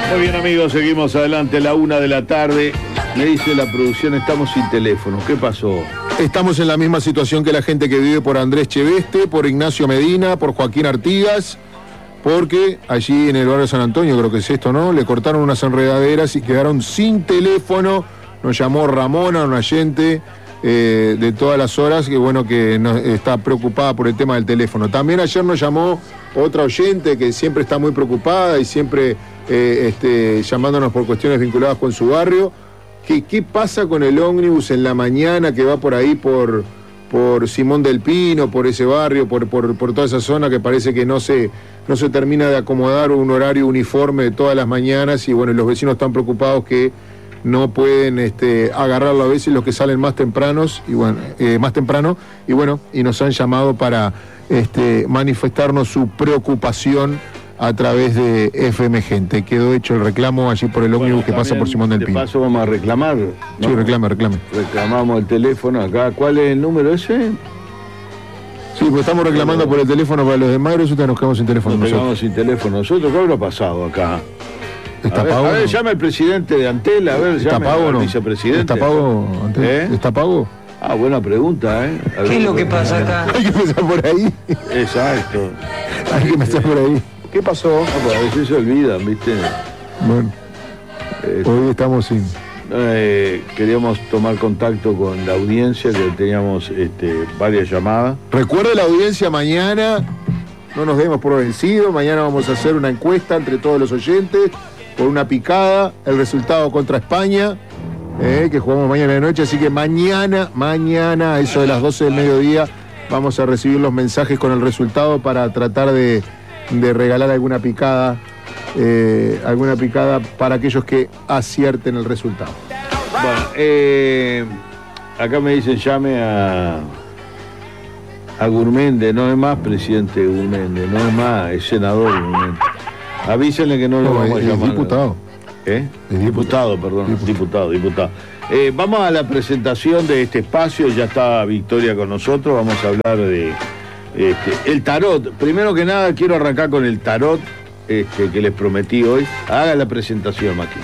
Muy bien, amigos, seguimos adelante a la 1 de la tarde. Me dice la producción, estamos sin teléfono. ¿Qué pasó? Estamos en la misma situación que la gente que vive por Andrés Cheveste, por Ignacio Medina, por Joaquín Artigas, porque allí en el barrio de San Antonio, creo que es esto, ¿no? Le cortaron unas enredaderas y quedaron sin teléfono. Nos llamó Ramona, una oyente de todas las horas, que bueno, que está preocupada por el tema del teléfono. También ayer nos llamó otra oyente que siempre está muy preocupada y siempre llamándonos por cuestiones vinculadas con su barrio. ¿Qué pasa con el ómnibus en la mañana que va por ahí por Simón del Pino, por ese barrio, por toda esa zona que parece que no se termina de acomodar un horario uniforme de todas las mañanas? Y bueno, los vecinos están preocupados que no pueden agarrarlo a veces los que salen más tempranos y bueno, y nos han llamado para manifestarnos su preocupación a través de FM Gente. Quedó hecho el reclamo allí por el ómnibus que pasa por Simón del Pino. De paso vamos a reclamar, ¿no? Sí, reclame. Reclamamos el teléfono acá. ¿Cuál es el número ese? Sí, pues estamos reclamando por el teléfono para los demás, nosotros nos quedamos sin teléfono. Nos quedamos sin teléfono. Nosotros, ¿qué habrá pasado acá? ¿Está pago? A ver, llame al presidente de Antel, a ver, llame al vicepresidente. ¿Está pago, Antel? ¿Está pago? Ah, buena pregunta, ¿eh? ¿Qué es lo que pasa acá? Hay que empezar por ahí. Exacto. Hay que empezar por ahí. ¿Qué pasó? No, pues a veces se olvidan, ¿viste? Bueno, hoy estamos sin... queríamos tomar contacto con la audiencia, que teníamos varias llamadas. Recuerde la audiencia mañana, no nos demos por vencido, mañana vamos a hacer una encuesta entre todos los oyentes, por una picada, el resultado contra España, que jugamos mañana de noche, así que mañana, a eso de las 12 del mediodía, vamos a recibir los mensajes con el resultado para tratar de regalar alguna picada para aquellos que acierten el resultado. Bueno, acá me dicen llame a Gurméndez, no es más presidente Gurméndez, no es más, es senador Gurméndez. Avísenle que no lo vamos a llamar. Es diputado. Es diputado. Vamos a la presentación de este espacio, ya está Victoria con nosotros, vamos a hablar de el tarot. Primero que nada quiero arrancar con el tarot que les prometí hoy. Haga la presentación, Maki.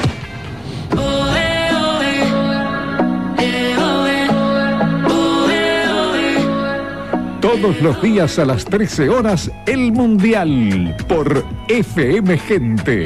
Todos los días a las 13 horas, el Mundial por FM Gente.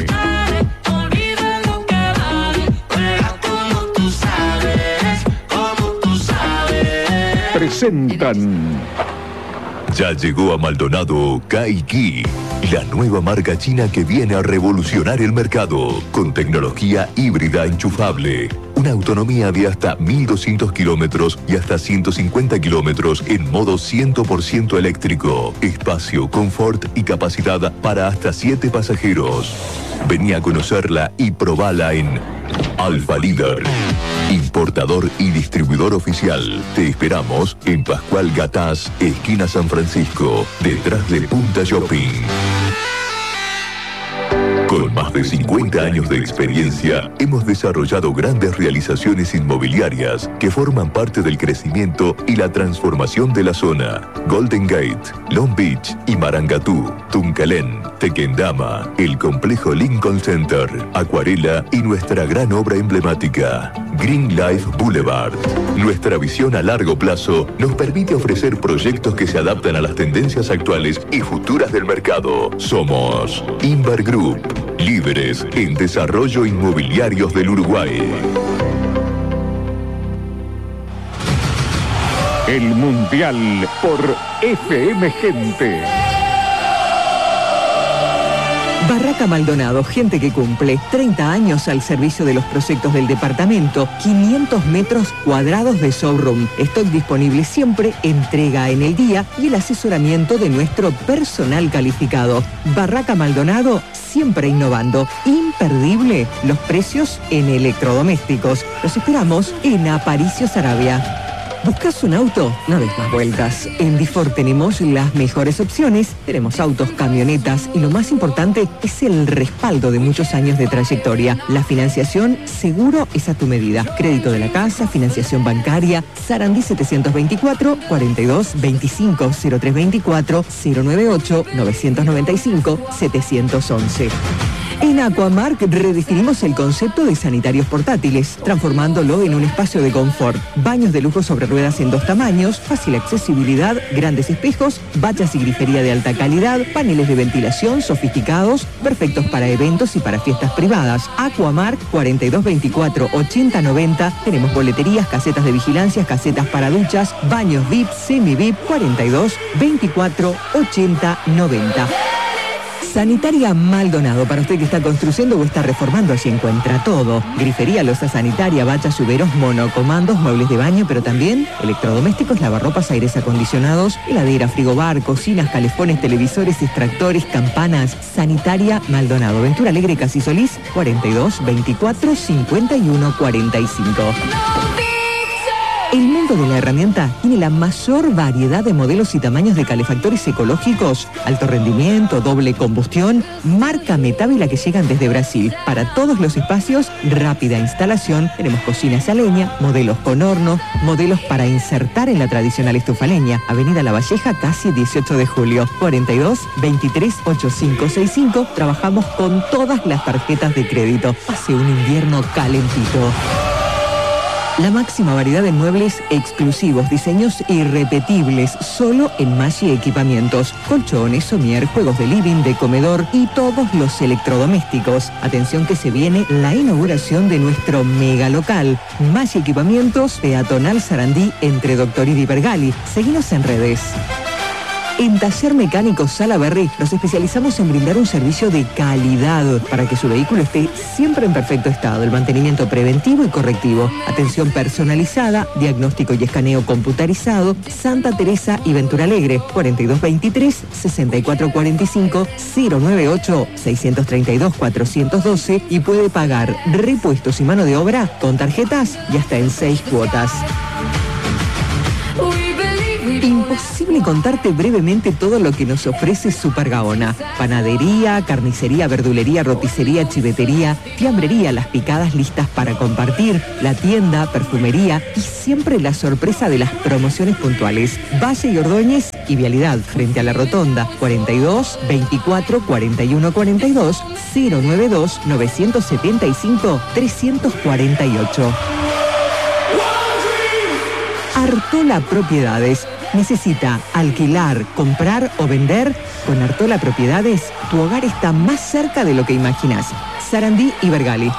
Presentan. Ya llegó a Maldonado Kaiki, la nueva marca china que viene a revolucionar el mercado con tecnología híbrida enchufable. Una autonomía de hasta 1.200 kilómetros y hasta 150 kilómetros en modo 100% eléctrico. Espacio, confort y capacidad para hasta 7 pasajeros. Vení a conocerla y probala en Alfa Líder, importador y distribuidor oficial. Te esperamos en Pascual Gatás, esquina San Francisco, detrás de Punta Shopping. Con más de 50 años de experiencia, hemos desarrollado grandes realizaciones inmobiliarias que forman parte del crecimiento y la transformación de la zona. Golden Gate, Long Beach y Marangatú, Tuncalén, Tequendama, el complejo Lincoln Center, Acuarela y nuestra gran obra emblemática, Green Life Boulevard. Nuestra visión a largo plazo nos permite ofrecer proyectos que se adaptan a las tendencias actuales y futuras del mercado. Somos Inver Group, líderes en desarrollo inmobiliarios del Uruguay. El Mundial por FM Gente. Barraca Maldonado, gente que cumple 30 años al servicio de los proyectos del departamento, 500 metros cuadrados de showroom. Stock disponible siempre, entrega en el día y el asesoramiento de nuestro personal calificado. Barraca Maldonado, siempre innovando. Imperdible los precios en electrodomésticos. Los esperamos en Aparicio Saravia. ¿Buscas un auto? No des más vueltas. En Difor tenemos las mejores opciones. Tenemos autos, camionetas y lo más importante es el respaldo de muchos años de trayectoria. La financiación seguro es a tu medida. Crédito de la casa, financiación bancaria. Sarandí 724 42 25 0324 098 995 711. En Aquamark redefinimos el concepto de sanitarios portátiles, transformándolo en un espacio de confort. Baños de lujo sobre ruedas en 2 tamaños, fácil accesibilidad, grandes espejos, bañas y grifería de alta calidad, paneles de ventilación sofisticados, perfectos para eventos y para fiestas privadas. Aquamark 4224 8090. Tenemos boleterías, casetas de vigilancia, casetas para duchas, baños VIP, semi-VIP 42 24 80 90. Sanitaria Maldonado, para usted que está construyendo o está reformando, allí encuentra todo. Grifería, loza sanitaria, bachas, lluveros, monocomandos, muebles de baño, pero también electrodomésticos, lavarropas, aires acondicionados, heladera, frigobar, cocinas, calefones, televisores, extractores, campanas. Sanitaria Maldonado, Ventura Alegre, Casi Solís, 42 24 51 45. El mundo de la herramienta tiene la mayor variedad de modelos y tamaños de calefactores ecológicos, alto rendimiento, doble combustión, marca Metávila que llegan desde Brasil. Para todos los espacios, rápida instalación. Tenemos cocinas a leña, modelos con horno, modelos para insertar en la tradicional estufa leña. Avenida La Valleja, casi 18 de julio, 42 23 8565. Trabajamos con todas las tarjetas de crédito. Pase un invierno calentito. La máxima variedad de muebles exclusivos, diseños irrepetibles, solo en Maggi Equipamientos. Colchones, somier, juegos de living, de comedor y todos los electrodomésticos. Atención que se viene la inauguración de nuestro mega local. Maggi Equipamientos, peatonal Sarandí, entre Doctor y Vergali. Seguinos en redes. En Taller Mecánico Salaberry nos especializamos en brindar un servicio de calidad para que su vehículo esté siempre en perfecto estado. El mantenimiento preventivo y correctivo, atención personalizada, diagnóstico y escaneo computarizado. Santa Teresa y Ventura Alegre, 4223 6445 098 632 412 y puede pagar repuestos y mano de obra con tarjetas y hasta en 6 cuotas. Imposible contarte brevemente todo lo que nos ofrece Super Gaona. Panadería, carnicería, verdulería, roticería, chivetería, fiambrería, las picadas listas para compartir, la tienda, perfumería y siempre la sorpresa de las promociones puntuales. Valle y Ordóñez y Vialidad, frente a la Rotonda, 42 24 41 42 092 975 348. Artola Propiedades. ¿Necesita alquilar, comprar o vender? Con Artola Propiedades, tu hogar está más cerca de lo que imaginas. Sarandí y Vergali,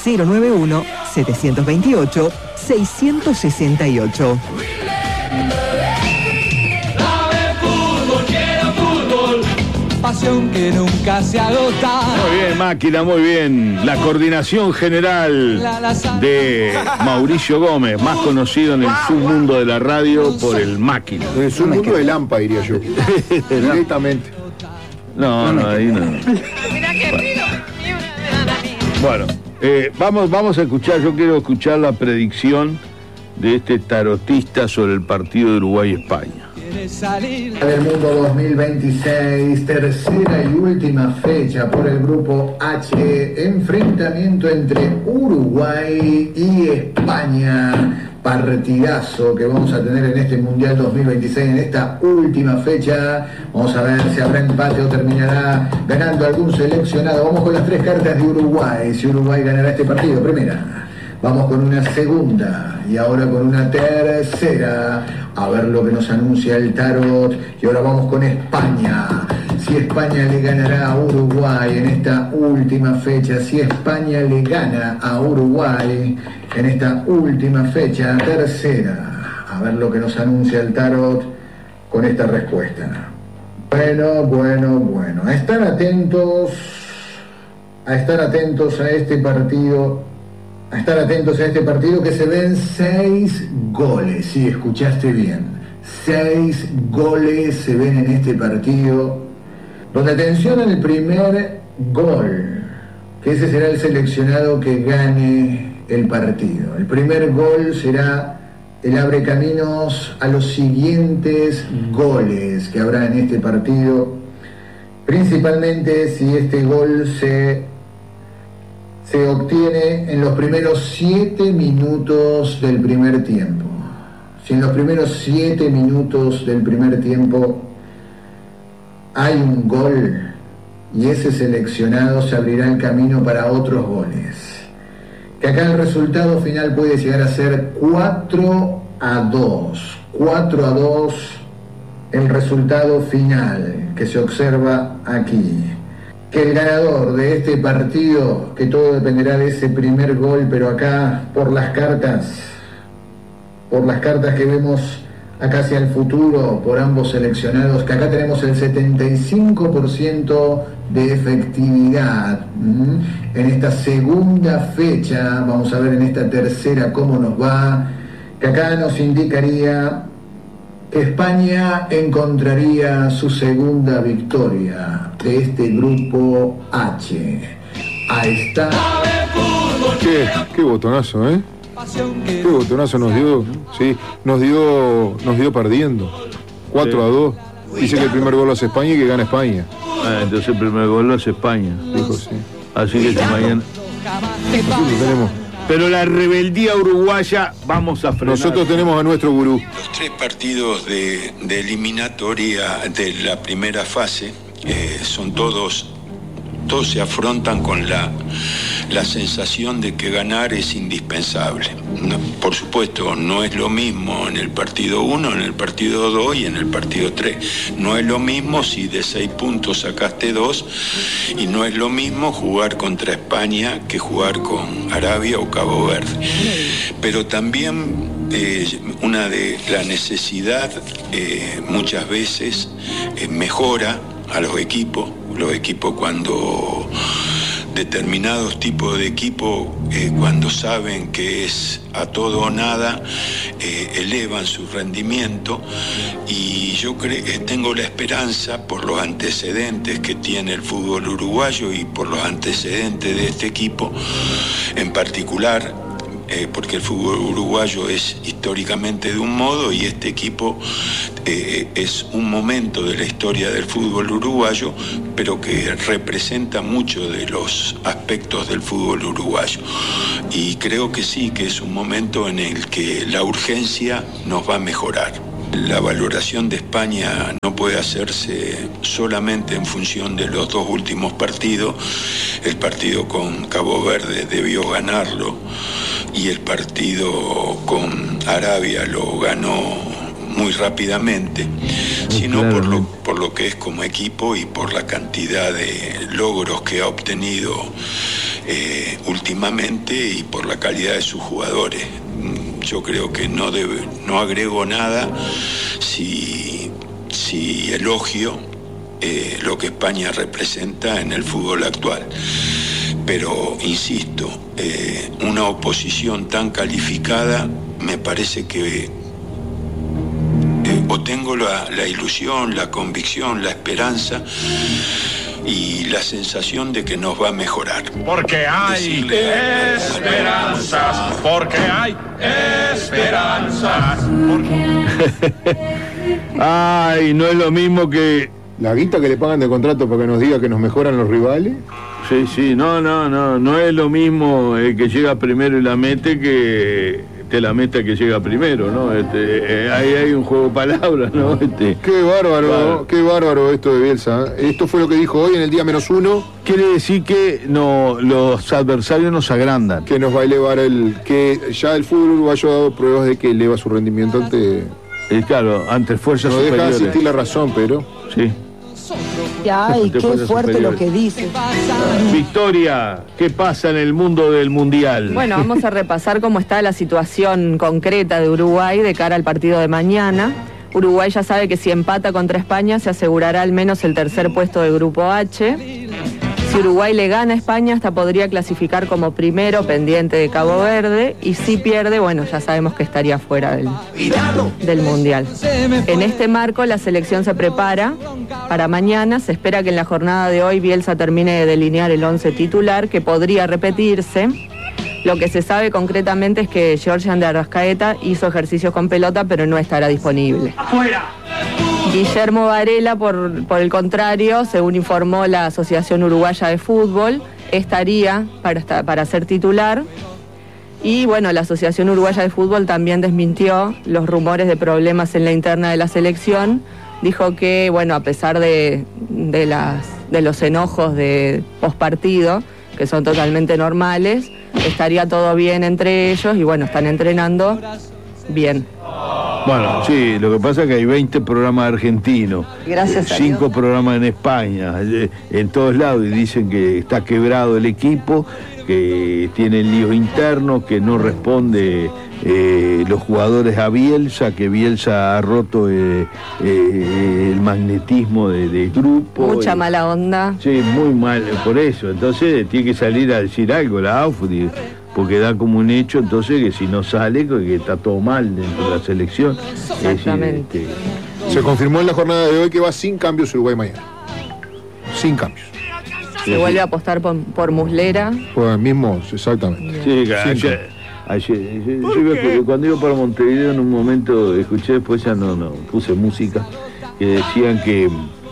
091-728-668. Pasión que nunca se agota. Muy bien, máquina, muy bien. La coordinación general de Mauricio Gómez, más conocido en el submundo de la radio por el máquina. En el submundo de Lampa, diría yo. Directamente. No, ahí no. Bueno, vamos a escuchar, yo quiero escuchar la predicción de este tarotista sobre el partido de Uruguay-España. Del Mundo 2026, tercera y última fecha por el grupo H, enfrentamiento entre Uruguay y España, partidazo que vamos a tener en este Mundial 2026, en esta última fecha. Vamos a ver si habrá empate o terminará ganando algún seleccionado. Vamos con las 3 cartas de Uruguay, si Uruguay ganará este partido. Primera, vamos con una segunda y ahora con una tercera. A ver lo que nos anuncia el tarot. Y ahora vamos con España. Si España le ganará a Uruguay en esta última fecha. Si España le gana a Uruguay en esta última fecha. Tercera. A ver lo que nos anuncia el tarot con esta respuesta. Bueno. A estar atentos a este partido. A estar atentos a este partido, que se ven 6 goles. Sí, escuchaste bien. 6 goles se ven en este partido. Donde atención al primer gol, que ese será el seleccionado que gane el partido. El primer gol será el abre caminos a los siguientes goles que habrá en este partido. Principalmente si este gol se obtiene en los primeros 7 minutos del primer tiempo. Si en los primeros 7 minutos del primer tiempo hay un gol y ese seleccionado se abrirá el camino para otros goles. Que acá el resultado final puede llegar a ser 4-2. 4-2 el resultado final que se observa aquí. Que el ganador de este partido, que todo dependerá de ese primer gol, pero acá por las cartas que vemos acá hacia el futuro por ambos seleccionados, que acá tenemos el 75% de efectividad en esta segunda fecha. Vamos a ver en esta tercera cómo nos va, que acá nos indicaría que España encontraría su segunda victoria de este grupo H. Ahí está. Qué botonazo, ¿eh? Qué botonazo nos dio, sí, nos dio perdiendo. 4-2. Dice que el primer gol lo hace España y que gana España. Entonces el primer gol lo hace España. Dijo, sí. Así que mañana. Nosotros tenemos. Pero la rebeldía uruguaya vamos a frenar. Nosotros tenemos a nuestro gurú. Los 3 partidos de eliminatoria de la primera fase son todos se afrontan con la sensación de que ganar es indispensable. No, por supuesto, no es lo mismo en el partido 1, en el partido 2 y en el partido 3. No es lo mismo si de 6 puntos sacaste 2, y no es lo mismo jugar contra España que jugar con Arabia o Cabo Verde. Pero también una de la necesidad muchas veces mejora a los equipos. Los equipos, cuando determinados tipos de equipos, cuando saben que es a todo o nada, elevan su rendimiento, y yo tengo la esperanza, por los antecedentes que tiene el fútbol uruguayo y por los antecedentes de este equipo en particular, porque el fútbol uruguayo es históricamente de un modo y este equipo es un momento de la historia del fútbol uruguayo, pero que representa mucho de los aspectos del fútbol uruguayo. Y creo que sí, que es un momento en el que la urgencia nos va a mejorar. La valoración de España no puede hacerse solamente en función de los 2 últimos partidos. El partido con Cabo Verde debió ganarlo y el partido con Arabia lo ganó muy rápidamente, sino por lo que es como equipo y por la cantidad de logros que ha obtenido últimamente y por la calidad de sus jugadores. Yo creo que no agrego nada si elogio lo que España representa en el fútbol actual. Pero, insisto, una oposición tan calificada, me parece que o tengo la ilusión, la convicción, la esperanza y la sensación de que nos va a mejorar. Porque hay esperanzas, porque hay esperanzas. Ay, no es lo mismo que... La guita que le pagan de contrato para que nos diga que nos mejoran los rivales. Sí, no es lo mismo el que llega primero y la mete que la meta que llega primero, ¿no? Ahí hay un juego de palabras, ¿no? Qué bárbaro esto de Bielsa. Esto fue lo que dijo hoy en el día -1. Quiere decir que los adversarios nos agrandan. Que nos va a elevar que ya el fútbol uruguayo ha dado pruebas de que eleva su rendimiento ante... ante fuerzas superiores. No deja de asistir la razón, pero... Sí. Ay, qué fuerte lo que dice. Victoria, ¿qué pasa en el mundo del Mundial? Bueno, vamos a repasar cómo está la situación concreta de Uruguay de cara al partido de mañana. Uruguay ya sabe que si empata contra España se asegurará al menos el tercer puesto del grupo H. Si Uruguay le gana a España, hasta podría clasificar como primero, pendiente de Cabo Verde, y si pierde, bueno, ya sabemos que estaría fuera del Mundial. En este marco, la selección se prepara para mañana. Se espera que en la jornada de hoy Bielsa termine de delinear el 11 titular, que podría repetirse. Lo que se sabe concretamente es que Georgian de Arrascaeta hizo ejercicios con pelota, pero no estará disponible. ¡Afuera! Guillermo Varela, por el contrario, según informó la Asociación Uruguaya de Fútbol, estaría para ser titular. Y bueno, la Asociación Uruguaya de Fútbol también desmintió los rumores de problemas en la interna de la selección. Dijo que, bueno, a pesar de las los enojos de pospartido, que son totalmente normales. Estaría todo bien entre ellos y bueno, están entrenando bien. Bueno, sí, lo que pasa es que hay 20 programas argentinos, Gracias a 5 Dios. programas en España, en todos lados, y dicen que está quebrado el equipo, que tienen líos internos, que no responde los jugadores a Bielsa, que Bielsa ha roto el magnetismo del grupo. Mucha mala onda. Sí, muy mal, por eso. Entonces tiene que salir a decir algo la AUF, porque da como un hecho, entonces, que si no sale, que está todo mal dentro de la selección. Exactamente. Es decir, Se confirmó en la jornada de hoy que va sin cambios Uruguay mañana. Sin cambios. Se vuelve a apostar por Muslera. Pues mismo, exactamente. Sí, Sin ayer, cuando iba para Montevideo, en un momento escuché, después ya no puse música, que decían que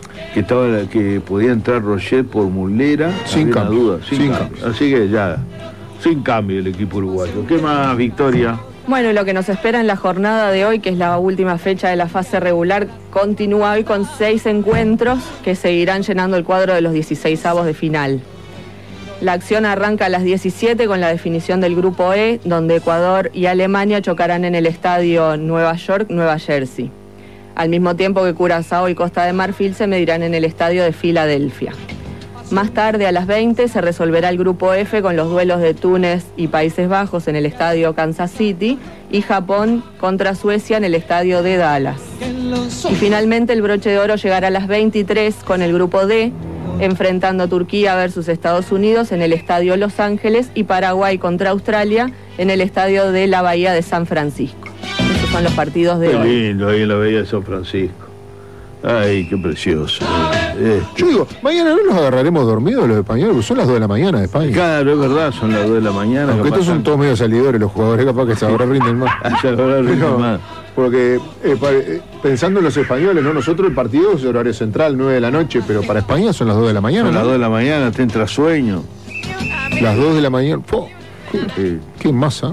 podía entrar Roger por Muslera. Sin había una cambio, duda, sin cambio. Así que ya, sin cambio el equipo uruguayo. ¿Qué más, Victoria? Bueno, y lo que nos espera en la jornada de hoy, que es la última fecha de la fase regular, continúa hoy con 6 encuentros que seguirán llenando el cuadro de los 16avos de final. La acción arranca a las 17 con la definición del grupo E, donde Ecuador y Alemania chocarán en el estadio Nueva York-Nueva Jersey. Al mismo tiempo que Curazao y Costa de Marfil se medirán en el estadio de Filadelfia. Más tarde, a las 20, se resolverá el grupo F con los duelos de Túnez y Países Bajos en el estadio Kansas City y Japón contra Suecia en el estadio de Dallas. Y finalmente el broche de oro llegará a las 23 con el grupo D, enfrentando Turquía versus Estados Unidos en el estadio Los Ángeles y Paraguay contra Australia en el estadio de la Bahía de San Francisco. Esos son los partidos de Qué hoy. lindo, ahí en la Bahía de San Francisco. Ay, qué precioso. Yo digo, mañana no los agarraremos dormidos los españoles, porque son las 2 de la mañana de España. Claro, es verdad, son las 2 de la mañana. Aunque estos son todos medio salidores, los jugadores, capaz que hasta ahora rinden más. Rinden más. Porque pensando en los españoles, ¿no? Nosotros el partido es horario central, 9 de la noche, pero para España son las 2 de la mañana. Son ¿no? las 2 de la mañana, te entra sueño. Las 2 de la mañana. Qué masa.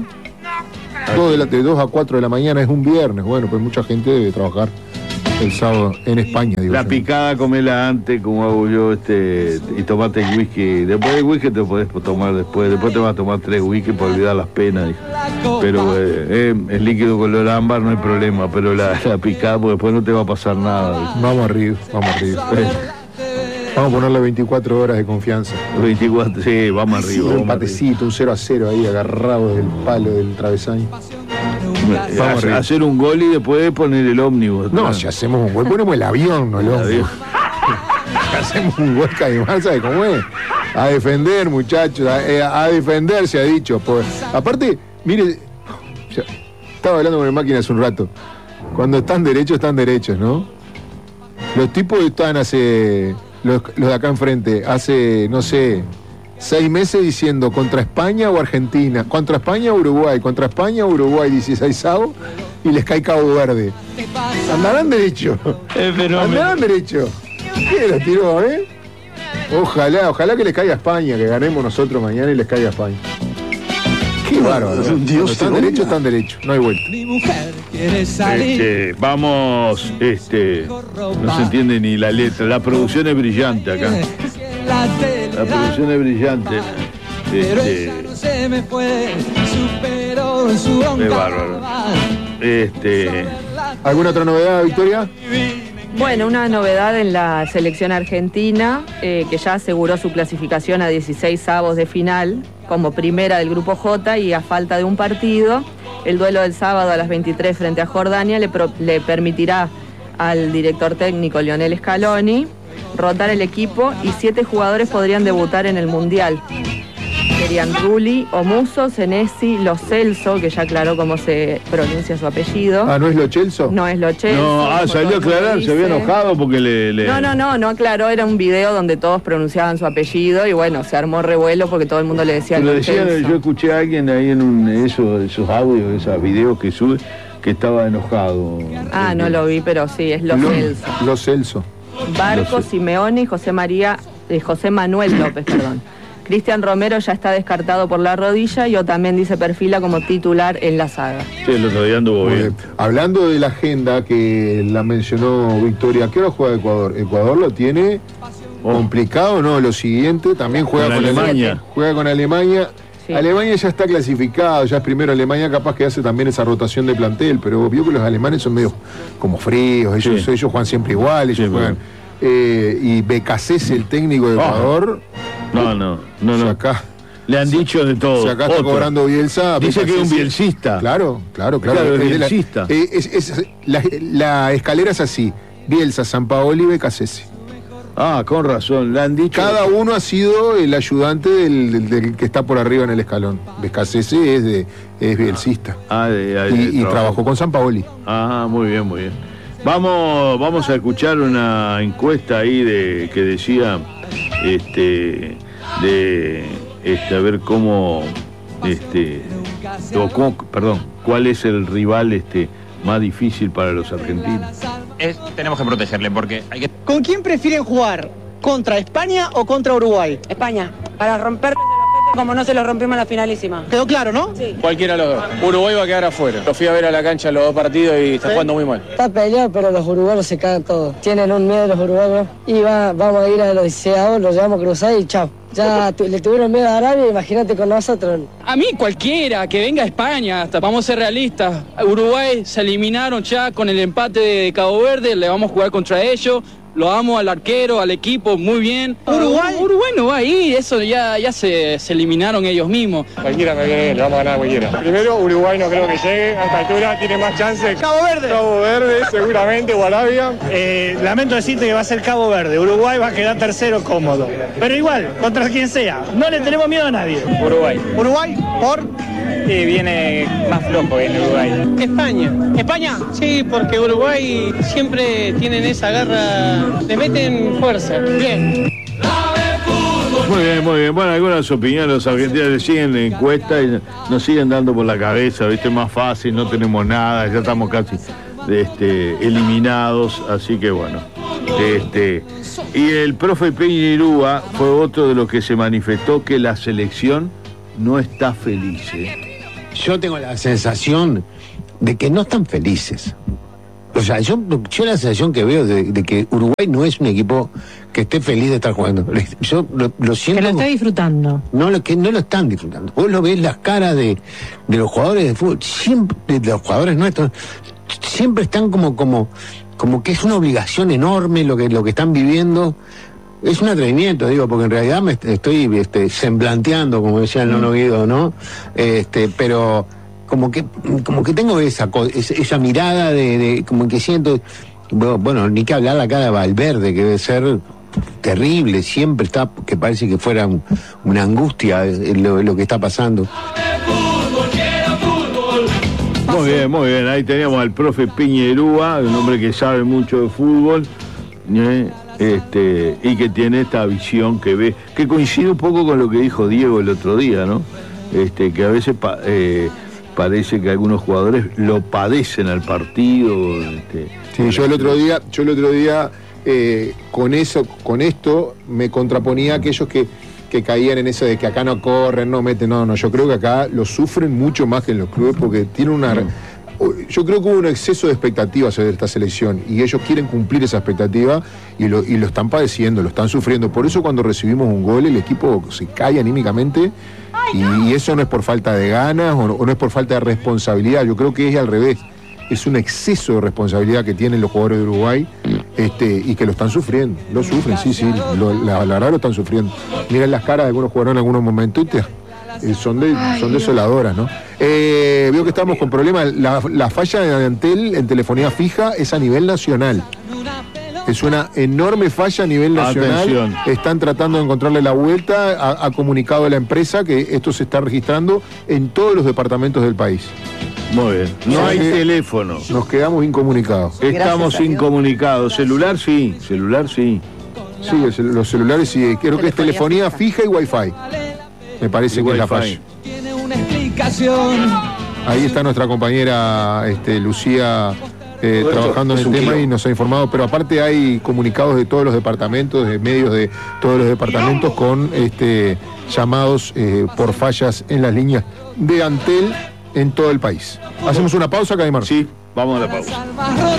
De 2 a 4 de la mañana es un viernes. Bueno, pues mucha gente debe trabajar el sábado en España, digo. La yo. picada comela antes, como hago yo, y tomate el whisky. Después del whisky te podés tomar después te vas a tomar 3 whisky para olvidar las penas. Pero el líquido color ámbar no hay problema, pero la picada, porque después no te va a pasar nada. Vamos arriba. Vamos a ponerle 24 horas de confianza. 24, sí, vamos arriba. Un empatecito, un 0-0 ahí agarrado del palo del travesaño. Hacer un gol y después poner el ómnibus. No, si hacemos un gol, ponemos el avión, no el ómnibus. Hacemos un gol, Caimán, ¿sabe cómo es? A defender, muchachos, a defender se ha dicho. Pues. Aparte, mire, estaba hablando con el máquina hace un rato. Cuando están derechos, ¿no? Los tipos están los de acá enfrente, hace, no sé, 6 meses diciendo contra España o Argentina, contra España o Uruguay, 16avos, y les cae Cabo Verde. Andarán derecho. Andarán derecho. ¿Qué lo tiró, Ojalá que les caiga a España, que ganemos nosotros mañana y les caiga a España. Qué bárbaro. Están derechos, no hay vuelta. Mi mujer quiere salir. Vamos, no se entiende ni la letra. La producción es brillante acá. La producción es brillante. Pero ella no se me fue, superó en su Qué bárbaro. ¿Alguna otra novedad, Victoria? Bueno, una novedad en la selección argentina, que ya aseguró su clasificación a 16avos de final como primera del grupo J, y a falta de un partido, el duelo del sábado a las 23 frente a Jordania le permitirá al director técnico Lionel Scaloni rotar el equipo, y 7 jugadores podrían debutar en el Mundial. Serían Rulli, Omuso, Senesi, Lo Celso, que ya aclaró cómo se pronuncia su apellido. ¿No es Lo Celso? No es Lo Celso. No, salió a aclarar, se había enojado porque No aclaró, era un video donde todos pronunciaban su apellido y bueno, se armó revuelo porque todo el mundo le decía Lo Celso. Yo escuché a alguien ahí en esos audios, esos videos que sube, que estaba enojado. No lo vi, pero sí, es Lo Celso. Lo Celso. Barco, Simeone y José Manuel López, perdón. Cristian Romero ya está descartado por la rodilla y Otamendi se perfila como titular en la saga. Sí, el otro día anduvo bien. Hablando de la agenda que la mencionó Victoria, ¿a qué hora juega Ecuador? Ecuador lo tiene Complicado, no, lo siguiente, también juega con Alemania. Juega con Alemania. Sí. Alemania ya está clasificado, ya es primero Alemania, capaz que hace también esa rotación de plantel, pero vio que los alemanes son medio como fríos, ellos juegan siempre igual, ellos juegan. Y Becasese, el técnico de Ecuador. No. Acá. Le han dicho de todo. Si acá está cobrando Bielsa. Dice que es un bielcista. Claro. Es bielcista. La escalera es así: Bielsa, Sampaoli y Becasese. Con razón, le han dicho. Cada uno ha sido el ayudante del que está por arriba en el escalón. Becasese es bielcista. Y trabajó con Sampaoli. Muy bien. Vamos a escuchar una encuesta ahí que decía a ver cuál es el rival más difícil para los argentinos. Tenemos que protegerle porque hay que... ¿Con quién prefieren jugar? ¿Contra España o contra Uruguay? España, para romperle como no se lo rompimos en la finalísima. ¿Quedó claro, no? Sí. Cualquiera de los dos. Uruguay va a quedar afuera. Lo fui a ver a la cancha los dos partidos y está jugando muy mal. Está peleado, pero los uruguayos se cagan todos. Tienen un miedo los uruguayos. Y vamos a ir a los 16avos, los llevamos a cruzar y chao. Ya le tuvieron miedo a Arabia, imagínate con nosotros. A mí cualquiera, que venga a España, hasta vamos a ser realistas. Uruguay se eliminaron ya con el empate de Cabo Verde, le vamos a jugar contra ellos. Lo amo al arquero, al equipo, muy bien. Uruguay no va a ir, eso ya se eliminaron ellos mismos. Cualquiera me viene, le vamos a ganar a cualquiera. Primero, Uruguay no creo que llegue, a esta altura tiene más chances. Cabo Verde seguramente, o Arabia. Lamento decirte que va a ser Cabo Verde. Uruguay va a quedar tercero cómodo. Pero igual, contra quien sea, no le tenemos miedo a nadie. Uruguay, ¿por? Sí, viene más flojo en Uruguay. España, sí, porque Uruguay siempre tienen esa garra, le meten fuerza. Bien. Muy bien. Bueno, algunas opiniones, los argentinos le siguen en encuesta y nos siguen dando por la cabeza, ¿viste? Más fácil, no tenemos nada, ya estamos casi eliminados, así que bueno. Y el profe Peñarúa fue otro de los que se manifestó que la selección no está feliz. Yo tengo la sensación de que no están felices. O sea, yo la sensación que veo de que Uruguay no es un equipo que esté feliz de estar jugando. Yo lo siento. Que lo está disfrutando. Que no lo están disfrutando. Vos lo ves las caras de los jugadores de fútbol, siempre, de los jugadores nuestros, siempre están como que es una obligación enorme lo que están viviendo. Es un atrevimiento, digo, porque en realidad me estoy semblanteando, como decía el Nono Guido, ¿no? Pero como que tengo esa mirada de como que siento, bueno, ni que hablar la cara de Valverde, que debe ser terrible, siempre está, que parece que fuera una angustia lo que está pasando. Muy bien, ahí teníamos al profe Piñerúa, un hombre que sabe mucho de fútbol, y que tiene esta visión que ve, que coincide un poco con lo que dijo Diego el otro día, ¿no? Que a veces parece que algunos jugadores lo padecen al partido. Sí, yo el otro día con esto me contraponía a aquellos que caían en eso de que acá no corren, no meten, no, yo creo que acá lo sufren mucho más que en los clubes porque tienen yo creo que hubo un exceso de expectativas sobre esta selección y ellos quieren cumplir esa expectativa y lo están padeciendo, lo están sufriendo. Por eso cuando recibimos un gol el equipo se cae anímicamente y eso no es por falta de ganas o no es por falta de responsabilidad. Yo creo que es al revés. Es un exceso de responsabilidad que tienen los jugadores de Uruguay y que lo están sufriendo. Lo sufren, sí, la verdad lo están sufriendo. Miren las caras de algunos jugadores en algunos momentos y son desoladoras, ¿no? Veo que estamos con problemas. La falla de Antel en telefonía fija es a nivel nacional. Es una enorme falla a nivel nacional. Atención. Están tratando de encontrarle la vuelta. Ha comunicado la empresa que esto se está registrando en todos los departamentos del país. Muy bien. No hay teléfono. Nos quedamos incomunicados. Estamos incomunicados. Celular sí. Sí, los celulares sí. Creo que es telefonía fija y wifi. Me parece que es la falla. Tiene una explicación. Ahí está nuestra compañera Lucía trabajando en el tema y nos ha informado, pero aparte hay comunicados de todos los departamentos, de medios de todos los departamentos con llamados por fallas en las líneas de Antel en todo el país. Hacemos una pausa, Caimar. Sí, vamos a la pausa.